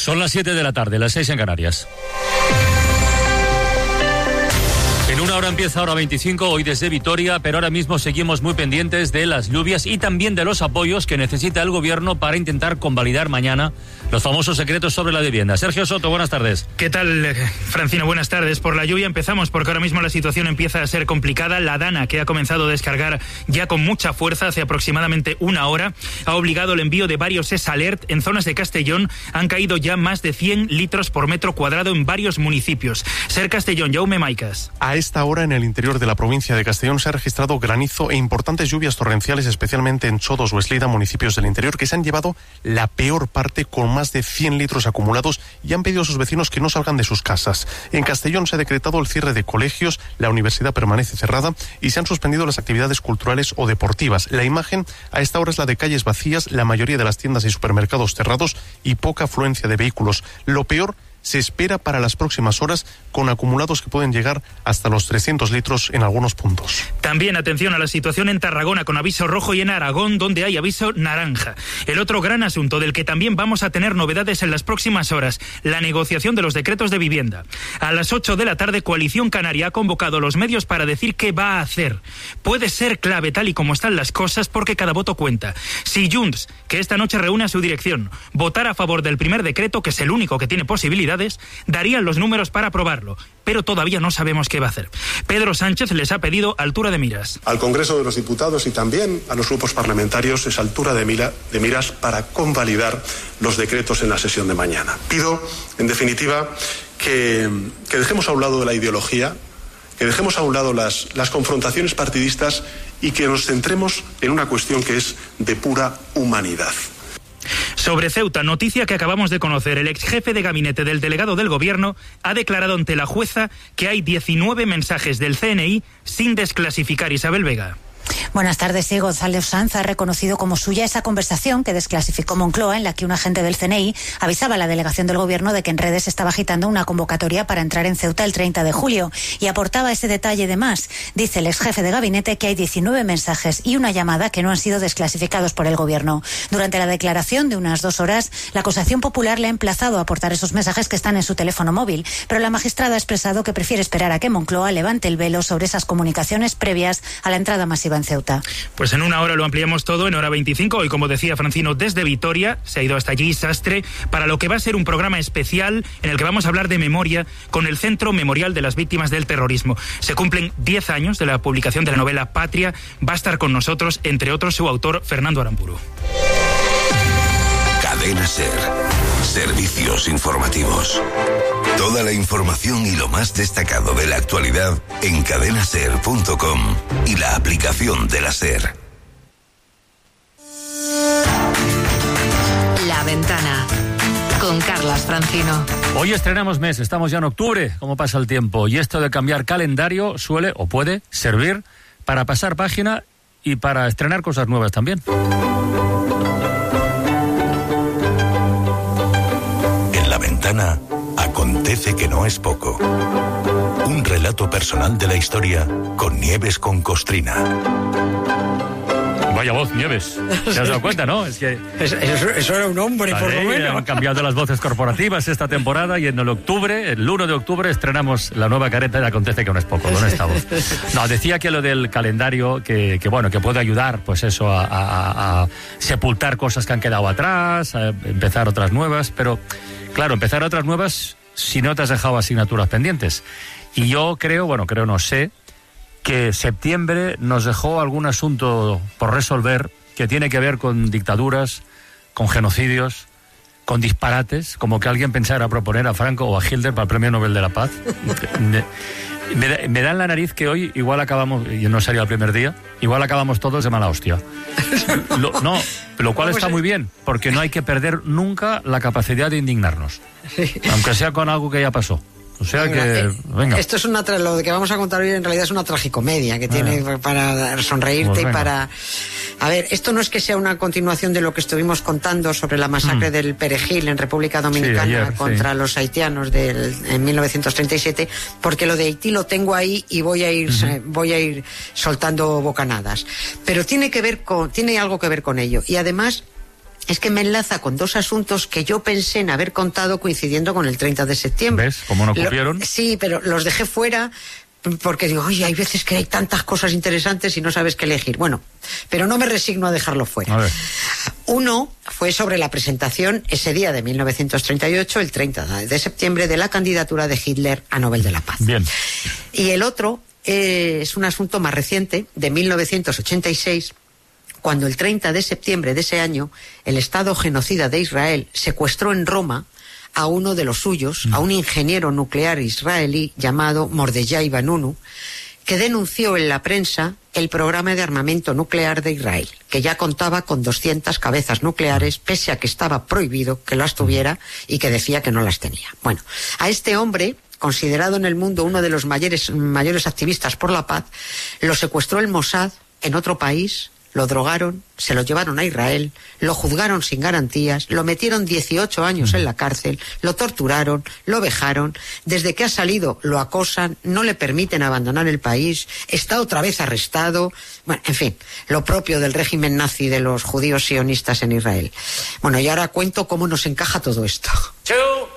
Son las 7 de la tarde, las 6 en Canarias. En una hora empieza hora 25, hoy desde Vitoria, pero ahora mismo seguimos muy pendientes de las lluvias y también de los apoyos que necesita el gobierno para intentar convalidar mañana los famosos decretos sobre la vivienda. Sergio Soto, buenas tardes. ¿Qué tal, Francino? Buenas tardes. Por la lluvia empezamos, porque ahora mismo la situación empieza a ser complicada. La Dana, que ha comenzado a descargar ya con mucha fuerza hace aproximadamente una hora, ha obligado el envío de varios S-Alert. En zonas de Castellón han caído ya más de 100 litros por metro cuadrado en varios municipios. Ser Castellón, Jaume Maicas. A esta hora en el interior de la provincia de Castellón se ha registrado granizo e importantes lluvias torrenciales, especialmente en Chodos o Eslida, municipios del interior, que se han llevado la peor parte con más de 100 litros acumulados y han pedido a sus vecinos que no salgan de sus casas. En Castellón se ha decretado el cierre de colegios, la universidad permanece cerrada y se han suspendido las actividades culturales o deportivas. La imagen a esta hora es la de calles vacías, la mayoría de las tiendas y supermercados cerrados y poca afluencia de vehículos. Lo peor se espera para las próximas horas, con acumulados que pueden llegar hasta los 300 litros en algunos puntos. También atención a la situación en Tarragona, con aviso rojo, y en Aragón, donde hay aviso naranja. El otro gran asunto del que también vamos a tener novedades en las próximas horas, la negociación de los decretos de vivienda. A las 8 de la tarde, Coalición Canaria ha convocado a los medios para decir qué va a hacer. Puede ser clave tal y como están las cosas, porque cada voto cuenta. Si Junts, que esta noche reúne a su dirección, votara a favor del primer decreto, que es el único que tiene posibilidades, darían los números para aprobarlo, pero todavía no sabemos qué va a hacer. Pedro Sánchez les ha pedido altura de miras. Al Congreso de los Diputados y también a los grupos parlamentarios esa altura de miras para convalidar los decretos en la sesión de mañana. Pido, en definitiva, que dejemos a un lado la ideología, que dejemos a un lado las confrontaciones partidistas y que nos centremos en una cuestión que es de pura humanidad. Sobre Ceuta, noticia que acabamos de conocer. El ex jefe de gabinete del delegado del gobierno ha declarado ante la jueza que hay 19 mensajes del CNI sin desclasificar. Isabel Vega. Buenas tardes. Sí, Gonzalo Sanz ha reconocido como suya esa conversación que desclasificó Moncloa, en la que un agente del CNI avisaba a la delegación del gobierno de que en redes estaba agitando una convocatoria para entrar en Ceuta el 30 de julio y aportaba ese detalle de más. Dice el ex jefe de gabinete que hay 19 mensajes y una llamada que no han sido desclasificados por el gobierno. Durante la declaración de unas 2 horas, la acusación popular le ha emplazado a aportar esos mensajes que están en su teléfono móvil, pero la magistrada ha expresado que prefiere esperar a que Moncloa levante el velo sobre esas comunicaciones previas a la entrada masiva en Ceuta. Pues en una hora lo ampliamos todo, en hora 25. Hoy, como decía Francino, desde Vitoria se ha ido hasta allí Sastre para lo que va a ser un programa especial en el que vamos a hablar de memoria con el Centro Memorial de las Víctimas del Terrorismo. Se cumplen 10 años de la publicación de la novela Patria. Va a estar con nosotros, entre otros, su autor, Fernando Aramburu. Cadena SER. Servicios informativos. Toda la información y lo más destacado de la actualidad en cadenaser.com y la aplicación de la SER. La Ventana, con Carlas Francino. Hoy estrenamos mes, estamos ya en octubre, cómo pasa el tiempo, y esto de cambiar calendario suele o puede servir para pasar página y para estrenar cosas nuevas también. En La Ventana acontece que no es poco. Un relato personal de la historia con Nieves con Costrina. Vaya voz, Nieves. ¿Te has dado cuenta, no? Es que eso era un hombre, por lo menos. Han cambiado las voces corporativas esta temporada y en el 1 de octubre, estrenamos la nueva careta de Acontece que no es poco, con esta voz. No, decía que lo del calendario, que puede ayudar, pues eso, a sepultar cosas que han quedado atrás, a empezar otras nuevas, pero claro, empezar otras nuevas si no te has dejado asignaturas pendientes. Y yo no sé, que septiembre nos dejó algún asunto por resolver que tiene que ver con dictaduras, con genocidios, con disparates, como que alguien pensara proponer a Franco o a Hitler para el Premio Nobel de la Paz. Me da en la nariz que hoy igual acabamos, y no sería el primer día, igual acabamos todos de mala hostia. Lo cual está muy bien, porque no hay que perder nunca la capacidad de indignarnos, aunque sea con algo que ya pasó. O sea que, venga. Esto es lo que vamos a contar hoy en realidad es una tragicomedia que tiene para sonreírte y para... A ver, esto no es que sea una continuación de lo que estuvimos contando sobre la masacre del Perejil en República Dominicana contra los haitianos en 1937, porque lo de Haití lo tengo ahí y voy a ir soltando bocanadas. Pero tiene algo que ver con ello. Y además es que me enlaza con dos asuntos que yo pensé en haber contado coincidiendo con el 30 de septiembre. ¿Ves cómo no ocurrieron? Sí, pero los dejé fuera porque digo, oye, hay veces que hay tantas cosas interesantes y no sabes qué elegir. Bueno, pero no me resigno a dejarlo fuera. A ver. Uno fue sobre la presentación ese día de 1938, el 30 de septiembre, de la candidatura de Hitler a Nobel de la Paz. Bien. Y el otro es un asunto más reciente, de 1986, cuando el 30 de septiembre de ese año, el Estado genocida de Israel secuestró en Roma a uno de los suyos, a un ingeniero nuclear israelí llamado Mordejai Vanunu, que denunció en la prensa el programa de armamento nuclear de Israel, que ya contaba con 200 cabezas nucleares, pese a que estaba prohibido que las tuviera y que decía que no las tenía. Bueno, a este hombre, considerado en el mundo uno de los mayores activistas por la paz, lo secuestró el Mossad en otro país, lo drogaron, se lo llevaron a Israel, lo juzgaron sin garantías, lo metieron 18 años en la cárcel, lo torturaron, lo vejaron, desde que ha salido lo acosan, no le permiten abandonar el país, está otra vez arrestado, bueno, en fin, lo propio del régimen nazi de los judíos sionistas en Israel. Bueno, y ahora cuento cómo nos encaja todo esto.